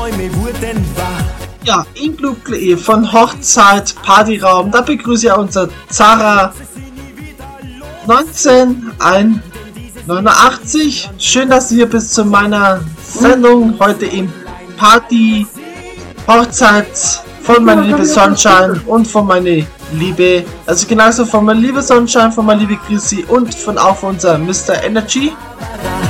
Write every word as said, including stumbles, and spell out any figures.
Träume wurden wahr. Ja, im Club von Hochzeit Partyraum, da begrüße ich unser Zara neunzehnhundertneunundachtzig. Schön, dass ihr bis zu meiner Sendung heute im Party Hochzeit von meiner liebe Sonnenschein und von meiner liebe, also genauso von meiner liebe Sonnenschein, von meiner liebe Chrissy und von auch unser Mister Energy.